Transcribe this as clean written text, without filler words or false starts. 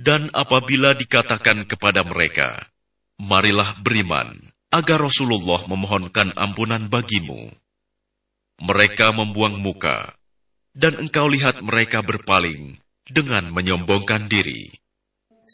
Dan apabila dikatakan kepada mereka, marilah beriman, agar Rasulullah memohonkan ampunan bagimu, mereka membuang muka, dan engkau lihat mereka berpaling dengan menyombongkan diri.